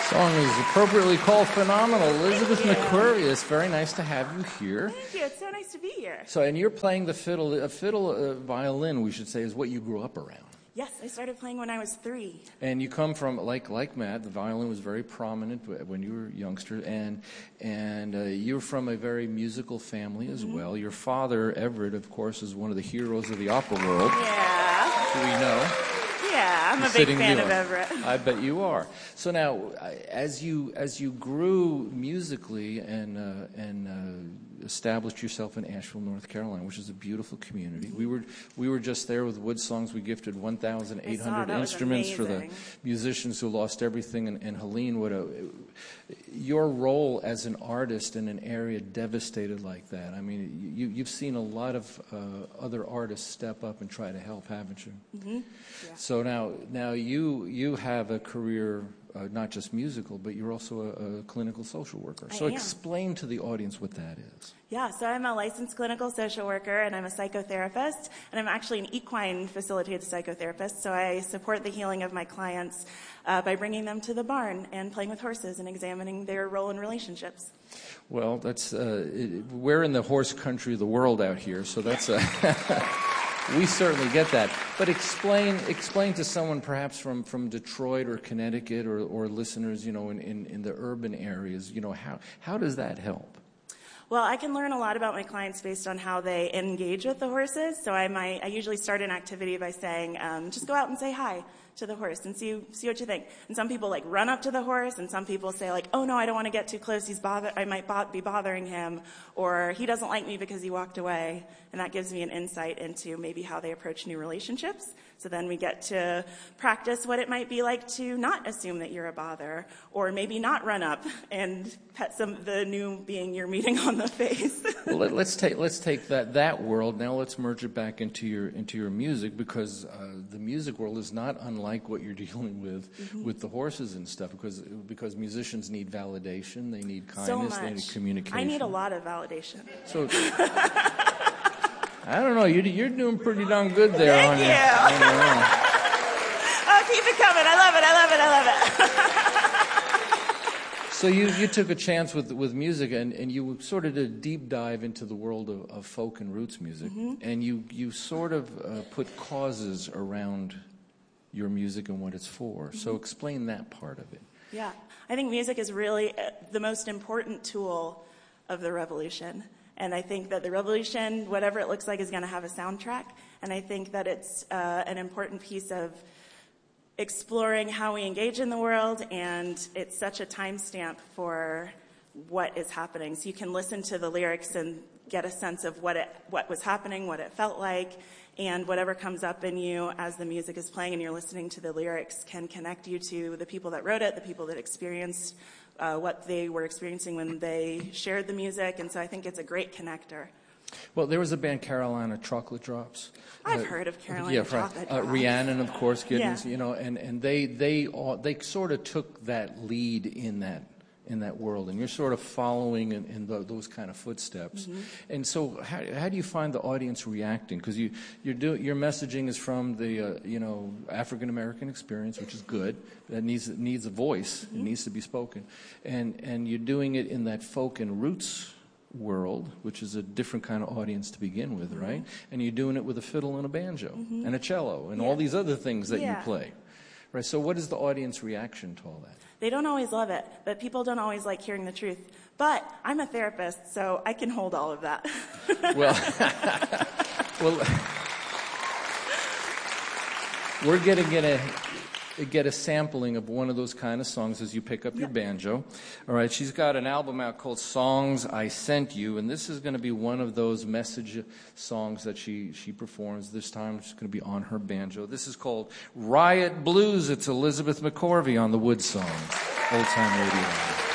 Song is appropriately called Phenomenal. Elizabeth McQuarrie, it's very nice to have you here. Thank you. It's so nice to be here. So, and you're playing the fiddle. Violin, we should say, is what you grew up around. Yes, I started playing when I was 3. And you come from, like Matt, the violin was very prominent when you were a youngster, and you're from a very musical family as well. Your father, Everett, of course, is one of the heroes of the opera world. Yeah. Do we know? Yeah, I'm a big fan of Everett. I bet you are. So now, as you grew musically and established yourself in Asheville, North Carolina, which is a beautiful community. We were just there with Wood Songs. We gifted 1,800 instruments for the musicians who lost everything. And Helene, your role as an artist in an area devastated like that. I mean, you've seen a lot of other artists step up and try to help, haven't you? Mm-hmm. Yeah. So now you have a career. Not just musical, but you're also a clinical social worker. So explain to the audience what that is. Yeah, so I'm a licensed clinical social worker, and I'm a psychotherapist, and I'm actually an equine facilitated psychotherapist, so I support the healing of my clients by bringing them to the barn and playing with horses and examining their role in relationships. Well, that's we're in the horse country of the world out here, so that's a... We certainly get that. But explain to someone perhaps from Detroit or Connecticut or listeners, in the urban areas, how does that help? Well, I can learn a lot about my clients based on how they engage with the horses. So I usually start an activity by saying, just go out and say hi to the horse and see what you think. And some people run up to the horse, and some people say oh no, I don't want to get too close. I might be bothering him, or he doesn't like me because he walked away. And that gives me an insight into maybe how they approach new relationships. So then we get to practice what it might be like to not assume that you're a bother, or maybe not run up and pet the new being you're meeting on the face. Well, let's take that world. Now let's merge it back into your music, because the music world is not unlike what you're dealing with the horses and stuff. Because musicians need validation, they need kindness, they need communication. I need a lot of validation. So. I don't know. You're doing pretty darn good there. Thank you. Oh, keep it coming. I love it. So you took a chance with music, and you sort of did a deep dive into the world of folk and roots music, and you sort of put causes around your music and what it's for. So explain that part of it. Yeah. I think music is really the most important tool of the revolution. And I think that the revolution, whatever it looks like, is going to have a soundtrack. And I think that it's an important piece of exploring how we engage in the world. And it's such a timestamp for what is happening. So you can listen to the lyrics and get a sense of what was happening, what it felt like. And whatever comes up in you as the music is playing and you're listening to the lyrics can connect you to the people that wrote it, the people that experienced what they were experiencing when they shared the music, and so I think it's a great connector. Well, there was a band, Carolina Chocolate Drops. I've heard of Carolina Chocolate Drops. Rhiannon, of course, Giddens, and they sort of took that lead in that world, and you're sort of following in those kind of footsteps. And so how do you find the audience reacting? Because your messaging is from the African American experience, which is good. That needs a voice. It needs to be spoken, and you're doing it in that folk and roots world, which is a different kind of audience to begin with, right? And you're doing it with a fiddle and a banjo and a cello and all these other things that you play. Right, so what is the audience reaction to all that? They don't always love it, but people don't always like hearing the truth. But I'm a therapist, so I can hold all of that. well, we're going to get a sampling of one of those kind of songs as you pick up your banjo. All right, she's got an album out called Songs I Sent You, and this is going to be one of those message songs that she performs. This time it's going to be on her banjo. This is called Riot Blues. It's Elizabeth McQuarrie on the Wood Songs, Old Time Radio.